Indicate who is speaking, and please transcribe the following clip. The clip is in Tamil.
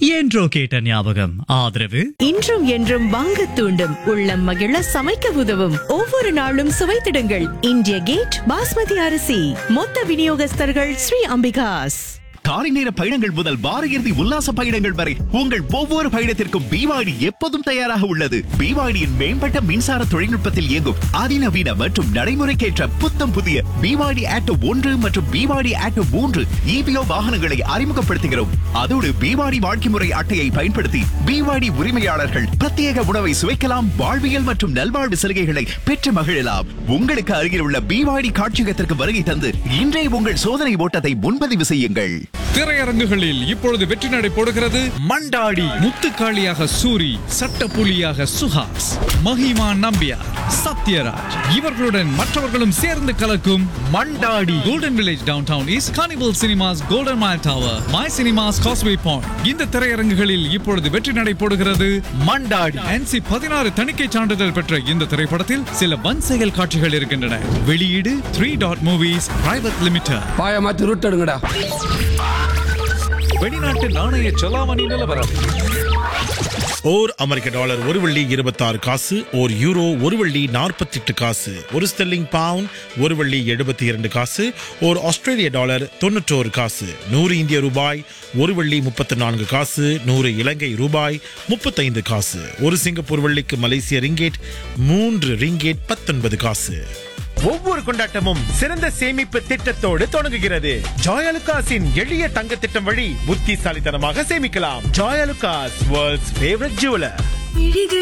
Speaker 1: என்றோ கேட்ட ஞாபகம். ஆதரவு
Speaker 2: இன்றும் என்றும் வாங்க தூண்டும், உள்ளம் மகிழ சமைக்க உதவும், ஒவ்வொரு நாளும் சுவைத்திடுங்கள் இந்திய கேட் பாஸ்மதி அரிசி. மொத்த விநியோகஸ்தர்கள் ஸ்ரீ அம்பிகாஸ்.
Speaker 3: காலை நேர பயணங்கள் முதல் வார இறுதி உல்லாச பயணங்கள் வரை உங்கள் ஒவ்வொரு பயணத்திற்கும் பிவாடி எப்போதும் தயாராக உள்ளது. பிவாடியின் மேம்பட்ட மின்சார தொழில்நுட்பத்தில் இயங்கும் அதிநவீன மற்றும் நடைமுறைக்கேற்ற புத்தம் புதிய பிவாடி ஆட்டோ 1 மற்றும் பிவாடி ஆட்டோ 3 EPO வாகனங்களை அறிமுகப்படுத்துகிறோம். அதோடு பிவாடி வாழ்க்கை முறை அட்டையை பயன்படுத்தி பிவாடி உரிமையாளர்கள் பிரத்யேக உணவை சுவைக்கலாம், வாழ்வியல் மற்றும் நல்வாழ்வு சலுகைகளை பெற்று மகிழலாம். உங்களுக்கு அருகில் உள்ள பிவாடி காட்சியகத்திற்கு வருகை தந்து இன்றைய உங்கள் சோதனை ஓட்டத்தை முன்பதிவு செய்யுங்கள்.
Speaker 4: திரையரங்குகளில் இப்பொழுது வெற்றி நடை போடுகிறது மண்டாடி. முத்துக்காளியாக சூரி, சட்டப்புலியாக சுஹாஸ், மஹிமா நம்பியார், சத்யராஜ் இவர்களுடன் மற்றவர்களும் சேர்ந்து கலக்கும் Mandaadi. Golden village down town is carnival cinemas, golden mile tower, my cinemas, causeway point. இந்த திரையரங்குகளில் இப்பொழுது வெற்றி நடை போடுகிறது மண்டாடி. NC-16 தணிக்கை சான்றிதழ் பெற்ற இந்த திரைப்படத்தில் சில வன்செயல் காட்சிகள் இருக்கின்றன. வெளியீடு 3 Dot Movies Private Limited.
Speaker 5: பாயமாத்தி root எடுங்கடா.
Speaker 4: வெளிநாட்டு நாணய செலாவணி நிலவரம்.
Speaker 6: ஓர் அமெரிக்க டாலர் $1.26, ஓர் யூரோ $1.48, ஒரு ஸ்டெர்லிங் பவுண்ட் $1.72, ஓர் ஆஸ்திரேலிய டாலர் 91, 100 இந்திய ரூபாய் $1.34, 100 இலங்கை ரூபாய் 35, ஒரு சிங்கப்பூர் வெள்ளிக்கு மலேசிய ரிங்கேட் 3 ரிங்கேட் 19.
Speaker 7: ஒவ்வொரு கொண்டாட்டமும் சிறந்த சேமிப்பு திட்டத்தோடு தொடங்குகிறது. ஜாயலுகாஸின் எளிய தங்க திட்டம் வழி புத்திசாலித்தனமாக சேமிக்கலாம். Joyalukkas, world's favourite jeweller.